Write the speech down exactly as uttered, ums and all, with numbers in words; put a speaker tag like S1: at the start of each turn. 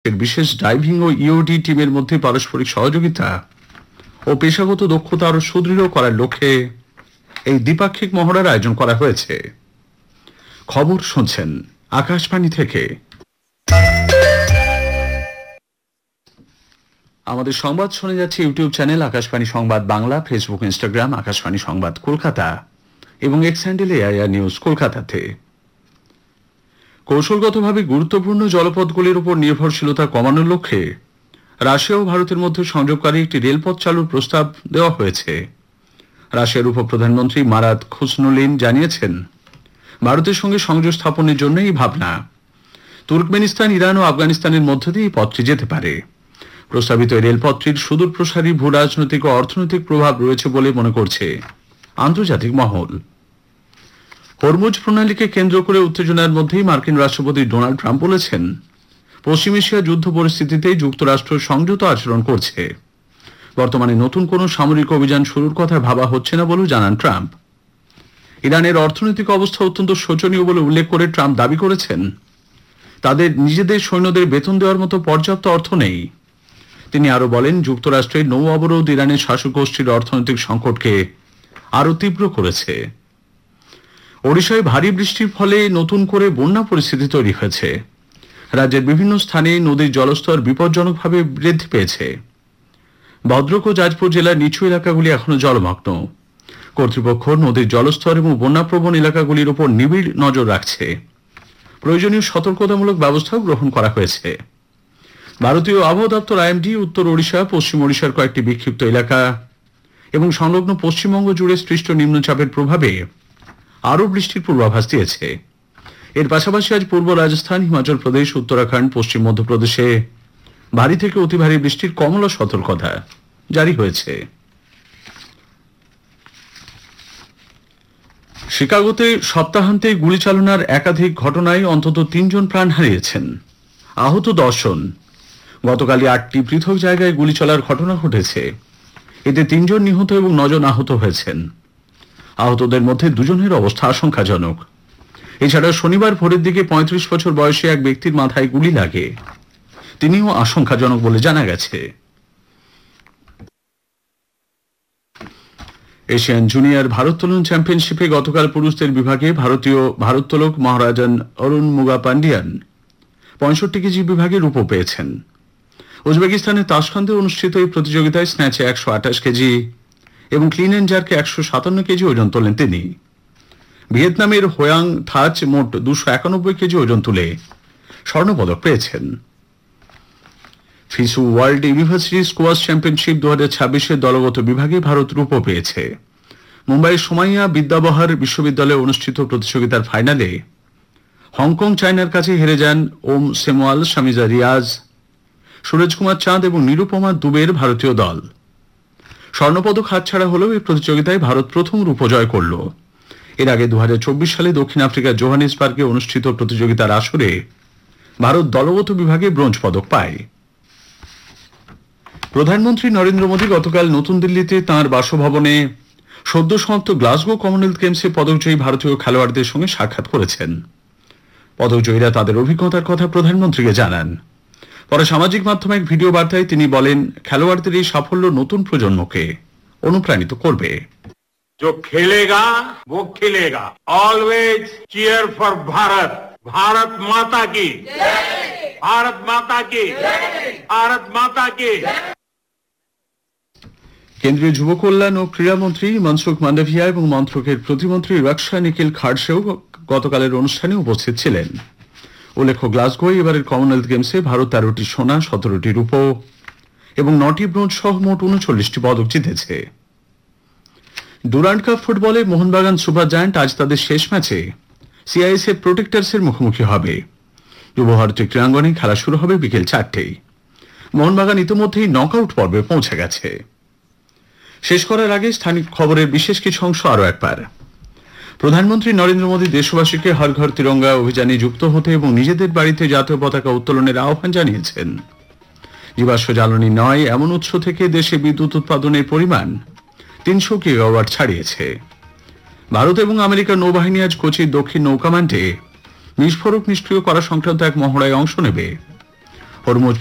S1: বিশেষ ডাইভিং ও ইওডি টিমের মধ্যে পারস্পরিক সহযোগিতা ও পেশাগত দক্ষতা আরো সুদৃঢ় করার লক্ষ্যে এই দ্বিপাক্ষিক মহড়ার আয়োজন করা হয়েছে। খবর শুনছেন আকাশবাণী থেকে। আমাদের সংবাদ শুনে যাচ্ছে ইউটিউব চ্যানেল আকাশবাণী সংবাদ বাংলা, ফেসবুক, ইনস্টাগ্রাম আকাশবাণী সংবাদ কলকাতা এবং এক্স হ্যান্ডেল এআইআর নিউজ কলকাতাতে। কৌশলগতভাবে গুরুত্বপূর্ণ জলপথগুলির উপর নির্ভরশীলতা কমানোর লক্ষ্যে রাশিয়া ও ভারতের মধ্যে সংযোগকারী একটি রেলপথ চালুর প্রস্তাব দেওয়া হয়েছে। রাশিয়ার উপপ্রধানমন্ত্রী মারাত খুসনুলিন জানিয়েছেন, ভারতের সঙ্গে সংযোগ স্থাপনের জন্য এই ভাবনা। তুর্কমেনিস্তান, ইরান ও আফগানিস্তানের মধ্য দিয়ে এই পথটি যেতে পারে। প্রস্তাবিত রেলপথটির সুদূর প্রসারী ভূ রাজনৈতিক ও অর্থনৈতিক প্রভাব রয়েছে বলে মনে করছে আন্তর্জাতিক মহল। হরমুজ প্রণালীকে কেন্দ্র করে উত্তেজনার মধ্যেই মার্কিন রাষ্ট্রপতি ডোনাল্ড ট্রাম্প বলেছেন, পশ্চিম এশিয়া যুদ্ধ পরিস্থিতিতে যুক্তরাষ্ট্র সংযত আচরণ করছে। বর্তমানে নতুন কোনো সামরিক অভিযান শুরুর কথা ভাবা হচ্ছে না বলেও জানান ট্রাম্প। ইরানের অর্থনৈতিক অবস্থা অত্যন্ত শোচনীয় বলে উল্লেখ করে ট্রাম্প দাবি করেছেন, তাদের নিজেদের সৈন্যদের বেতন দেওয়ার মতো পর্যাপ্ত অর্থ নেই। তিনি আরো বলেন, যুক্তরাষ্ট্রের নৌ অবরোধ ইরানের শাসক গোষ্ঠীর অর্থনৈতিক সংকটকে আরো তীব্র করেছে। ওড়িশায় ভারী বৃষ্টির ফলে নতুন করে বন্যা পরিস্থিতি তৈরি হয়েছে। রাজ্যের বিভিন্ন স্থানে নদীর জলস্তর বিপজ্জনকভাবে বৃদ্ধি পেয়েছে। ভদ্রক ও যাজপুর জেলার নিচু এলাকাগুলি এখনো জলমগ্ন। কর্তৃপক্ষ নদীর জলস্তর এবং বন্যাপ্রবণ এলাকাগুলির উপর নিবিড় নজর রাখছে। প্রয়োজনীয় সতর্কতামূলক ব্যবস্থাও গ্রহণ করা হয়েছে। ভারতীয় আবহাওয়া দপ্তর আইএমডি উত্তর ওড়িশা, পশ্চিম ওড়িশার কয়েকটি বিক্ষিপ্ত এলাকা এবং সংলগ্ন পশ্চিমবঙ্গ জুড়ে সৃষ্ট নিম্নচাপের প্রভাবে আরও বৃষ্টির পূর্বাভাস দিয়েছে। এর পাশাপাশি আজ পূর্ব রাজস্থান, হিমাচল প্রদেশ, উত্তরাখণ্ড, পশ্চিম মধ্যপ্রদেশে ভারী থেকে অতি ভারী বৃষ্টির কমলা সতর্কতা জারি হয়েছে। শিকাগোতে সপ্তাহান্তে গুলি চালনার একাধিক ঘটনায় অন্তত তিনজন প্রাণ হারিয়েছেন, আহত দশ জন। গতকালই আটটি পৃথক জায়গায় গুলি চলার ঘটনা ঘটেছে। এতে তিনজন নিহত এবং নজন আহত হয়েছেন। আহতদের মধ্যে দুজনের অবস্থা আশঙ্কাজনক। এছাড়া শনিবার ভোরের দিকে পঁয়ত্রিশ বছর বয়সী এক ব্যক্তির মাথায় গুলি লাগে, তিনিও আশঙ্কাজনক বলে জানা গেছে। এশিয়ান জুনিয়র ভারোত্তোলন চ্যাম্পিয়নশিপে গতকাল পুরুষদের বিভাগে ভারতীয় ভারোত্তোলক মহারাজান অরুণ মুগাপান্ডিয়ান পঁয়ষট্টি কেজি বিভাগে রূপ পেয়েছেন। উজবেকিস্তানের তাশখান্দে অনুষ্ঠিত এই প্রতিযোগিতায় স্ন্যাচে একশো আঠাশ কেজি এবং ক্লিন এন্ড জার্কে একশো সাতান্ন কেজি ওজন তোলেন তিনি। ভিয়েতনামের হোয়াং থাচ মোট দুশো একানব্বই কেজি ওজন তুলে স্বর্ণপদক পেয়েছেন। ফিসু ওয়ার্ল্ড ইউনিভার্সিটি স্কোয়াশ চ্যাম্পিয়নশিপ দু হাজার ছাব্বিশের দলগত বিভাগে ভারত রূপ পেয়েছে। মুম্বাইয়ের সোমাইয়া বিদ্যাবহার বিশ্ববিদ্যালয়ে অনুষ্ঠিত প্রতিযোগিতার ফাইনালে হংকং চায়নার কাছে হেরে যান ওম সেমওয়াল, শামিজা রিয়াজ, সুরজ কুমার চাঁদ এবং নিরুপমা দুবের ভারতীয় দল। স্বর্ণপদক হাতছাড়া হলেও এই প্রতিযোগিতায় ভারত প্রথম রূপ জয় করল। এর আগে দু হাজার চব্বিশ সালে দক্ষিণ আফ্রিকার জোহানেসবার্গে অনুষ্ঠিত প্রতিযোগিতার আসরে ভারত দলগত বিভাগে ব্রোঞ্জ পদক পায়। প্রধানমন্ত্রী নরেন্দ্র মোদী গতকাল নতুন দিল্লিতে তাঁর বাসভবনে সদ্য সমাপ্ত গ্লাসগো কমনওয়েলথ গেমসে পদকজয়ী ভারতীয় খেলোয়াড়দের সঙ্গে সাক্ষাৎ করেছেন। পদকজয়ীরা তাদের অভিজ্ঞতার কথা প্রধানমন্ত্রীকে জানান। পরে সামাজিক মাধ্যমে এক ভিডিও বার্তায় তিনি বলেন, খেলোয়াড়দের এই সাফল্য নতুন প্রজন্মকে অনুপ্রাণিত করবে।
S2: जो खेलेगा वो खिलेगा। Always cheer for Bharat. Bharat माता की भारत माता की भारत माता की।
S1: কেন্দ্রীয় যুব কল্যাণ ও ক্রীড়ামন্ত্রী মনসুখ মান্ডভিয়া এবং মন্ত্রকের প্রতিমন্ত্রী রক্ষা নিখিল খাড়সেও গতকালের অনুষ্ঠানে উপস্থিত ছিলেন। উল্লেখ্য, গ্লাসগোয় এবারের কমনওয়েলথ গেমসে ভারত তেরোটি সোনা, সতেরোটি রূপো এবং নটি ব্রোঞ্জ সহ মোট উনচল্লিশটি পদক জিতেছে। ডুরান্ড কাপ ফুটবলে মোহনবাগান সুপার জায়ান্ট আজ তাদের শেষ ম্যাচে সিআইএসএফ প্রোটেক্টার্সের মুখোমুখি হবে। যুব ভারতীয় ক্রীড়াঙ্গনে খেলা শুরু হবে বিকেল চারটেই। মোহনবাগান ইতিমধ্যেই নকআউট পর্বে পৌঁছে গেছে। শেষ করার আগে স্থানীয় খবরের বিশেষ কিছু অংশ আরও একবার। প্রধানমন্ত্রী নরেন্দ্র মোদী দেশবাসীকে হর ঘর তিরঙ্গা অভিযানে যুক্ত হতে এবং নিজেদের বাড়িতে জাতীয় পতাকা উত্তোলনের আহ্বান জানিয়েছেন। জীবাশ্ম জ্বালানি নয় এমন উৎস থেকে দেশে বিদ্যুৎ উৎপাদনের পরিমাণ তিনশো গিগাওয়াট ছাড়িয়েছে। ভারত এবং আমেরিকার নৌবাহিনী আজ কোচির দক্ষিণ নৌকামান্ডে বিস্ফোরক নিষ্ক্রিয় করা সংক্রান্ত এক মহড়ায় অংশ নেবে। হরমুজ